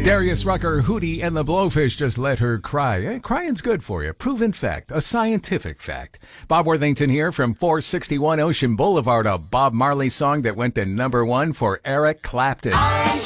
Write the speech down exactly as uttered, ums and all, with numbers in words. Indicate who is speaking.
Speaker 1: Darius Rucker, Hootie, and the Blowfish just let her cry. Eh, crying's good for you. Proven fact. A scientific fact. Bob Worthington here from four sixty-one Ocean Boulevard, a Bob Marley song that went to number one for Eric Clapton.